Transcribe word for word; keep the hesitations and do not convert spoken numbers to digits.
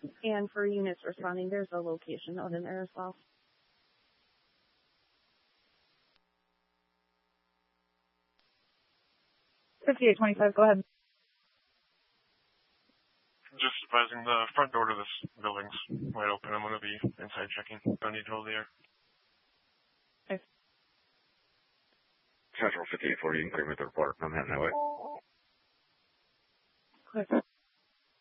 And for units responding, there's a location note in there as well. fifty-eight twenty-five, go ahead. Just advising the front door to this building's wide open. I'm going to be inside checking. Don't need to hold the air. Okay. Central fifty-eight forty, you can clear me the report. I'm heading that way. Clear.